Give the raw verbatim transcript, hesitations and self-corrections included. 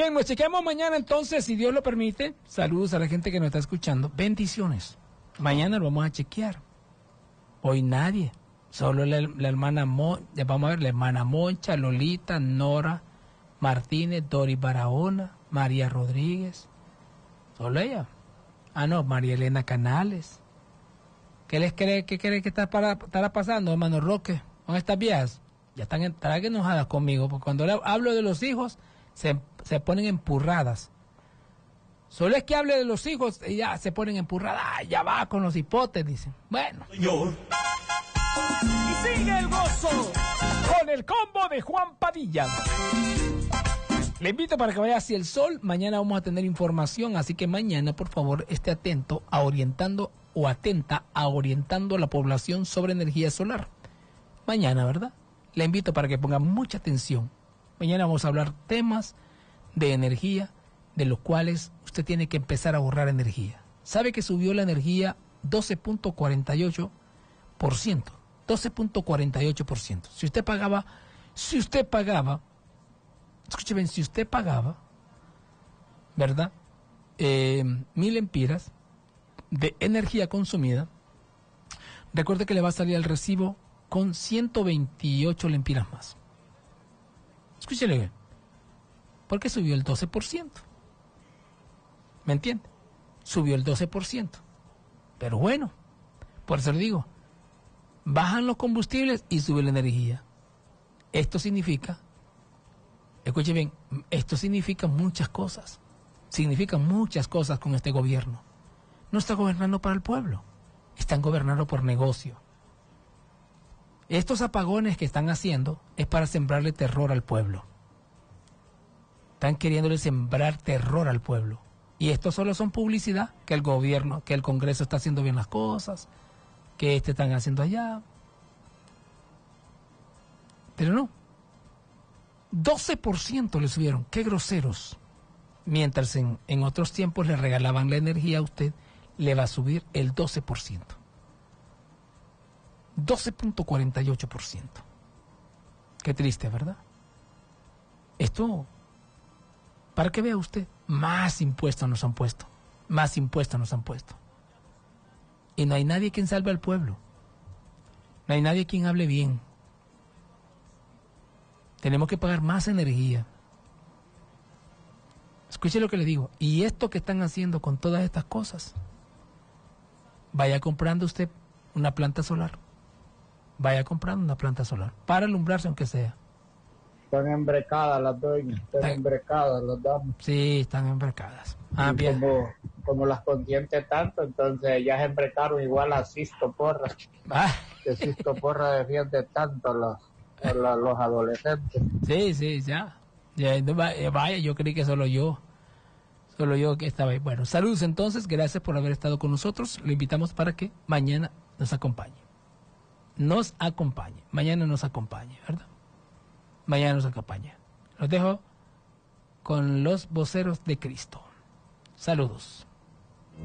Bien, nos chequeamos mañana entonces, si Dios lo permite. Saludos a la gente que nos está escuchando. Bendiciones. Mañana lo vamos a chequear. Hoy nadie. Solo la, la hermana Mo, vamos a ver, la hermana Moncha, Lolita, Nora Martínez, Dori Barahona, María Rodríguez. Solo ella. Ah, no, María Elena Canales. ¿Qué les cree, qué cree que está para, estará pasando, hermano Roque? Con estas viejas. Ya están, estarán enojadas conmigo, porque cuando le hablo de los hijos, se, se ponen empurradas. Solo es que hable de los hijos y ya se ponen empurradas. Ah, ya va con los hipotes, dicen. Bueno. Señor. Y sigue el gozo con el combo de Juan Padilla. Le invito para que vaya hacia el sol. Mañana vamos a tener información, así que mañana, por favor, esté atento a orientando o atenta a orientando a la población sobre energía solar. Mañana, ¿verdad? Le invito para que ponga mucha atención. Mañana vamos a hablar temas de energía, de los cuales usted tiene que empezar a ahorrar energía. ¿Sabe que subió la energía doce punto cuarenta y ocho por ciento? doce punto cuarenta y ocho por ciento. Si usted pagaba, si usted pagaba, escuche bien, si usted pagaba, ¿verdad? Eh, mil empiras de energía consumida, recuerde que le va a salir el recibo con ciento veintiocho lempiras más. Escúchele bien. ¿Por qué subió el doce por ciento? ¿Me entiende? Subió el doce por ciento. Pero bueno, por eso le digo, bajan los combustibles y sube la energía. Esto significa, escuche bien, esto significa muchas cosas. Significa muchas cosas con este gobierno. No está gobernando para el pueblo, están gobernando por negocio. Estos apagones que están haciendo es para sembrarle terror al pueblo. Están queriéndole sembrar terror al pueblo. Y esto solo son publicidad, que el gobierno, que el Congreso está haciendo bien las cosas, que este están haciendo allá. Pero no. doce por ciento le subieron. ¡Qué groseros! Mientras en, en otros tiempos le regalaban la energía a usted, le va a subir el doce por ciento. doce punto cuarenta y ocho por ciento. Qué triste, ¿verdad? Esto, para que vea usted, más impuestos nos han puesto. Más impuestos nos han puesto. Y no hay nadie quien salve al pueblo. No hay nadie quien hable bien. Tenemos que pagar más energía. Escuche lo que le digo. Y esto que están haciendo con todas estas cosas, vaya comprando usted una planta solar. Vaya comprando una planta solar. Para alumbrarse aunque sea. Están embrecadas las doñas. Están Están- embrecadas las damas. Sí, están embrecadas. Ah, Y bien. como, como las consiente tanto, entonces ya se embrecaron igual a Sisto Porra. Ah, Que Sisto Porra defiende tanto a los, a la- los adolescentes. sí, sí, ya. Ya, no, va- eh, vaya, yo creí que solo yo. Solo yo que estaba ahí. Bueno, saludos entonces. Gracias por haber estado con nosotros. Lo invitamos para que mañana nos acompañe. Nos acompañe. Mañana nos acompañe, ¿verdad? Mañana nos acompaña. Los dejo con los voceros de Cristo. Saludos.